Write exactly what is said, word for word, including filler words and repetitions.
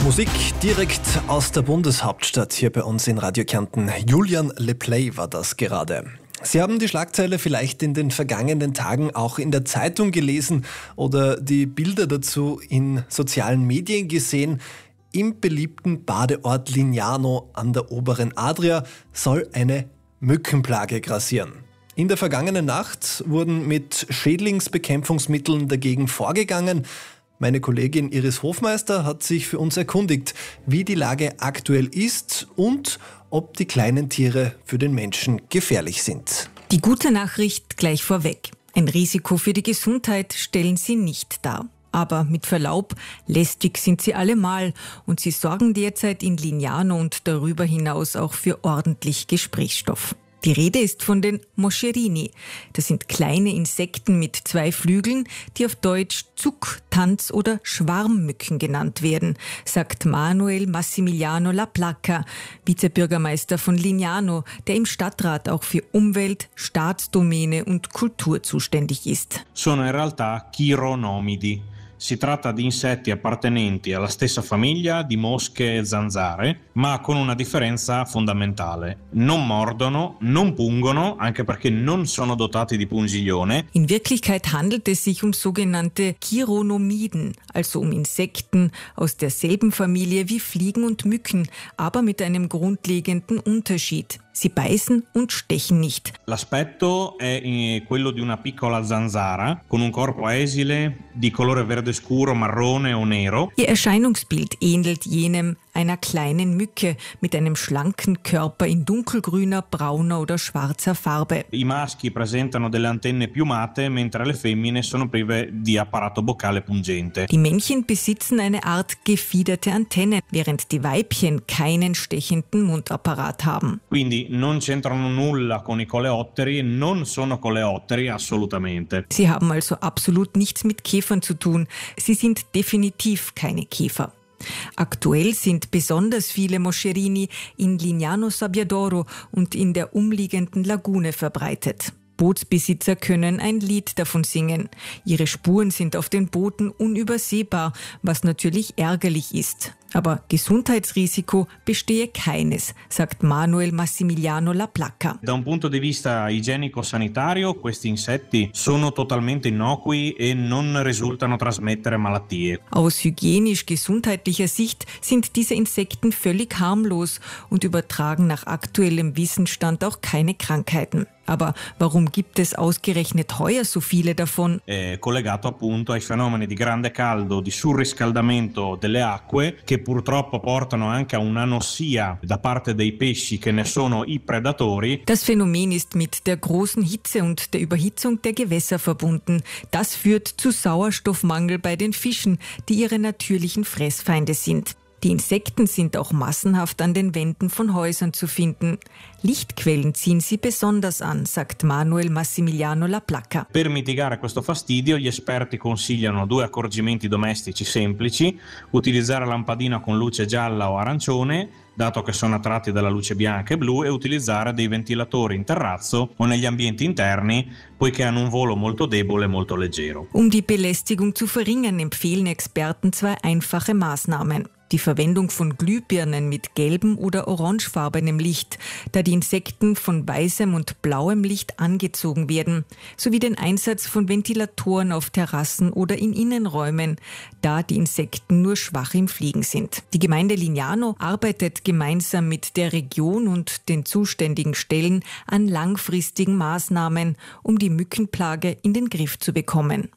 Musik direkt aus der Bundeshauptstadt hier bei uns in Radio Kärnten. Julian LePlay war das gerade. Sie haben die Schlagzeile vielleicht in den vergangenen Tagen auch in der Zeitung gelesen oder die Bilder dazu in sozialen Medien gesehen. Im beliebten Badeort Lignano an der oberen Adria soll eine Mückenplage grassieren. In der vergangenen Nacht wurden mit Schädlingsbekämpfungsmitteln dagegen vorgegangen. Meine Kollegin Iris Hofmeister hat sich für uns erkundigt, wie die Lage aktuell ist und ob die kleinen Tiere für den Menschen gefährlich sind. Die gute Nachricht gleich vorweg. Ein Risiko für die Gesundheit stellen sie nicht dar. Aber mit Verlaub, lästig sind sie allemal und sie sorgen derzeit in Lignano und darüber hinaus auch für ordentlich Gesprächsstoff. Die Rede ist von den Moscherini. Das sind kleine Insekten mit zwei Flügeln, die auf Deutsch Zuck-, Tanz- oder Schwarmmücken genannt werden, sagt Manuel Massimiliano Laplacca, Vizebürgermeister von Lignano, der im Stadtrat auch für Umwelt, Staatsdomäne und Kultur zuständig ist. Sono in realtà chironomidi. Si tratta di insetti appartenenti alla stessa famiglia di mosche e zanzare, ma con una differenza fondamentale. Non mordono, non pungono, anche perché non sono dotati di pungiglione. In Wirklichkeit handelt es sich um sogenannte Chironomiden, also um Insekten aus derselben Familie wie Fliegen und Mücken, aber mit einem grundlegenden Unterschied. Sie beißen und stechen nicht. L'aspetto è quello di una piccola zanzara con un corpo esile di colore verde scuro, marrone o nero. Ihr Erscheinungsbild ähnelt jenem einer kleinen Mücke mit einem schlanken Körper in dunkelgrüner, brauner oder schwarzer Farbe. I maschi presentano delle antenne piumate, mentre le femmine sono prive di apparato boccale pungente. Die Männchen besitzen eine Art gefiederte Antenne, während die Weibchen keinen stechenden Mundapparat haben. Quindi non c'entrano nulla con i coleotteri, non sono coleotteri assolutamente. Sie haben also absolut nichts mit Käfern zu tun. Sie sind definitiv keine Käfer. Aktuell sind besonders viele Moscherini in Lignano Sabbiadoro und in der umliegenden Lagune verbreitet. Bootsbesitzer können ein Lied davon singen. Ihre Spuren sind auf den Booten unübersehbar, was natürlich ärgerlich ist. Aber Gesundheitsrisiko bestehe keines, sagt Manuel Massimiliano Laplacca. Da un punto di vista igienico-sanitario, questi insetti sono totalmente innocui e non risultano trasmettere malattie. Aus hygienisch-gesundheitlicher Sicht sind diese Insekten völlig harmlos und übertragen nach aktuellem Wissensstand auch keine Krankheiten. Aber warum gibt es ausgerechnet heuer so viele davon? È collegato appunto ai fenomeni di grande caldo, di surriscaldamento delle acque, che purtroppo portano anche a un'anossia da parte dei pesci che ne sono i predatori. Das Phänomen ist mit der großen Hitze und der Überhitzung der Gewässer verbunden. Das führt zu Sauerstoffmangel bei den Fischen, die ihre natürlichen Fressfeinde sind. Die Insekten sind auch massenhaft an den Wänden von Häusern zu finden. Lichtquellen ziehen sie besonders an, sagt Manuel Massimiliano Laplacca. Per mitigare questo fastidio, gli esperti consigliano due accorgimenti domestici semplici: utilizzare lampadina con luce gialla o arancione, dato che sono attratti dalla luce bianca e blu, e utilizzare dei ventilatori in terrazzo o negli ambienti interni, poiché hanno un volo molto debole e molto leggero. Um die Belästigung zu verringern, empfehlen Experten zwei einfache Maßnahmen. Die Verwendung von Glühbirnen mit gelbem oder orangefarbenem Licht, da die Insekten von weißem und blauem Licht angezogen werden, sowie den Einsatz von Ventilatoren auf Terrassen oder in Innenräumen, da die Insekten nur schwach im Fliegen sind. Die Gemeinde Lignano arbeitet gemeinsam mit der Region und den zuständigen Stellen an langfristigen Maßnahmen, um die Mückenplage in den Griff zu bekommen.